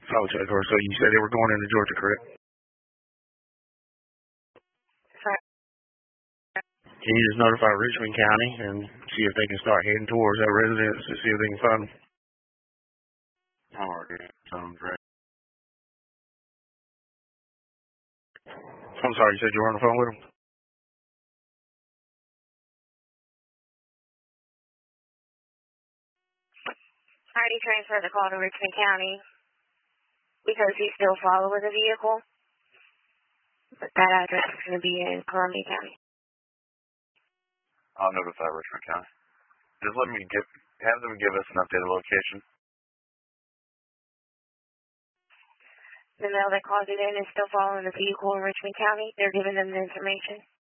Oh, check her. So you said they were going into Georgia, correct? Sorry. Can you just notify Richmond County and see if they can start heading towards that residence to see if they can find them? Alright, sounds great. I'm sorry, you said you were on the phone with them? I already transferred the call to Richmond County because he's still following the vehicle. But that address is going to be in Columbia County. I'll notify Richmond County. Just have them give us an updated location. The male that called it in is still following the vehicle in Richmond County. They're giving them the information.